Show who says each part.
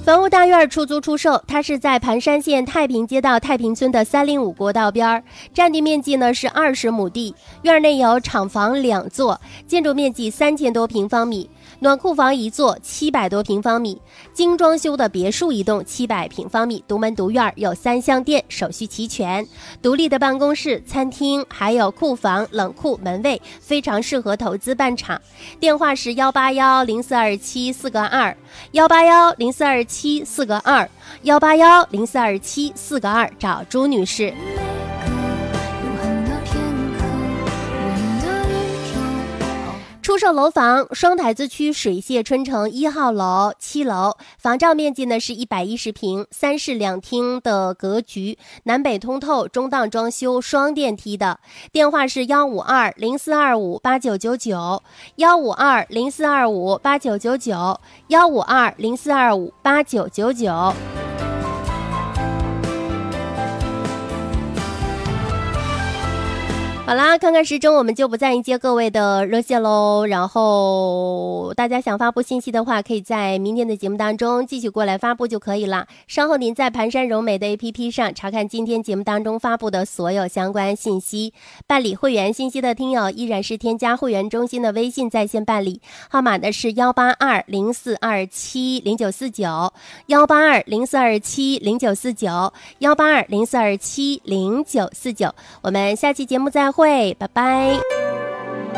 Speaker 1: 房屋大院出租出售，它是在盘山县太平街道太平村的305国道边，占地面积呢是20亩地，院内有厂房2座，建筑面积3000多平方米，暖库房1座700多平方米，精装修的别墅1栋700平方米，独门独院，有3项电，手续齐全，独立的办公室、餐厅，还有库房、冷库、门卫，非常适合投资办厂。电话是181042742，181042742，181042742，找朱女士。出售楼房，双台子区水榭春城1号楼7楼，房照面积呢是110平，3室2厅的格局，南北通透，中档装修，双电梯的。电话是15204258999，15204258999，15204258999。好啦，看看时钟，我们就不再迎接各位的热线喽。然后大家想发布信息的话，可以在明天的节目当中继续过来发布就可以了。稍后您在盘山柔美的 APP 上查看今天节目当中发布的所有相关信息。办理会员信息的听友依然是添加会员中心的微信在线办理，号码呢是18204270949，18204270949，18204270949。我们下期节目再会，拜拜。